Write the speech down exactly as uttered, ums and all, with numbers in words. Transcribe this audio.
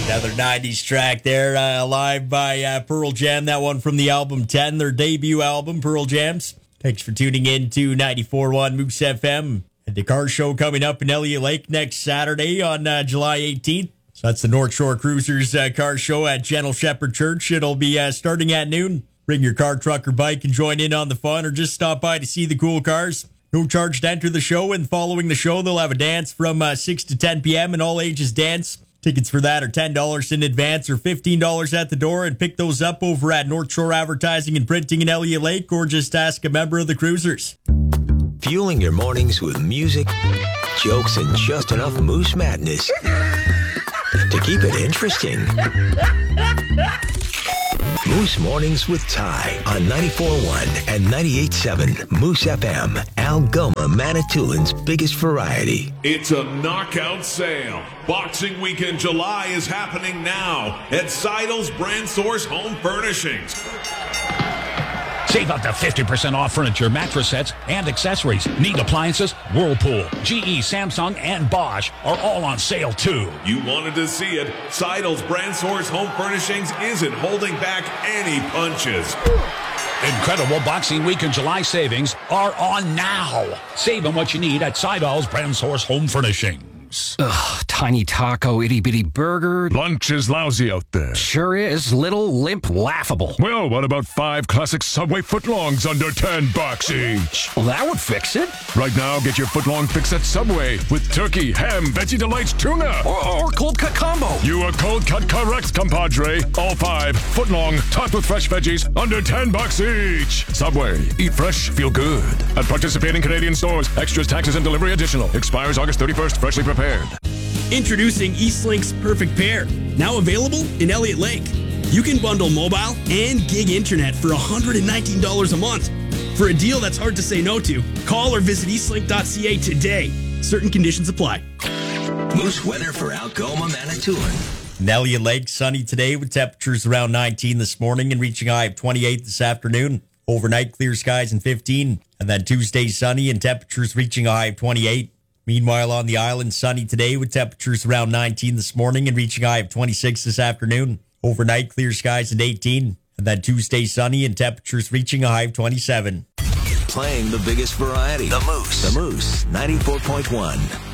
Another nineties track there, uh, live by uh, Pearl Jam. That one from the album ten, their debut album, Pearl Jam's. Thanks for tuning in to ninety-four point one Moose F M. And the car show coming up in Elliott Lake next Saturday on uh, July eighteenth. So that's the North Shore Cruisers uh, car show at Gentle Shepherd Church. It'll be uh, starting at noon. Bring your car, truck, or bike and join in on the fun, or just stop by to see the cool cars. No charge to enter the show, and following the show, they'll have a dance from uh, six to ten p.m. an all-ages dance. Tickets for that are ten dollars in advance or fifteen dollars at the door, and pick those up over at North Shore Advertising and Printing in Elliott Lake, or just ask a member of the Cruisers. Fueling your mornings with music, jokes, and just enough Moose madness to keep it interesting. Moose Mornings with Ty on ninety-four point one and ninety-eight point seven Moose F M, Algoma, Manitoulин's biggest variety. It's a knockout sale. Boxing Weekend July is happening now at Seidel's Brand Source Home Furnishings. Save up to fifty percent off furniture, mattress sets, and accessories. Need appliances? Whirlpool, G E, Samsung, and Bosch are all on sale, too. You wanted to see it. Seidel's Brand Source Home Furnishings isn't holding back any punches. Incredible Boxing Week and July savings are on now. Save on what you need at Seidel's Brand Source Home Furnishings. Ugh, tiny taco, itty-bitty burger. Lunch is lousy out there. Sure is. Little, limp, laughable. Well, what about five classic Subway footlongs under ten bucks each? Well, that would fix it. Right now, get your footlong fix at Subway with turkey, ham, Veggie Delights, tuna. Or, or cold cut combo. You are cold cut correct, compadre. All five footlong, topped with fresh veggies, under ten bucks each. Subway. Eat fresh, feel good. At participating Canadian stores. Extras, taxes, and delivery additional. Expires August thirty-first. Freshly prepared. Introducing Eastlink's Perfect Pair, now available in Elliott Lake. You can bundle mobile and gig internet for one hundred nineteen dollars a month. For a deal that's hard to say no to, call or visit eastlink dot c a today. Certain conditions apply. Moose weather for Algoma, Manitoulin. In Elliott Lake, sunny today with temperatures around nineteen this morning and reaching a high of twenty-eight this afternoon. Overnight, clear skies and fifteen. And then Tuesday, sunny and temperatures reaching a high of twenty-eight. Meanwhile, on the island, sunny today with temperatures around nineteen this morning and reaching a high of twenty-six this afternoon. Overnight, clear skies and eighteen. And then Tuesday, sunny and temperatures reaching a high of twenty-seven. Playing the biggest variety. The Moose. The Moose, ninety-four point one.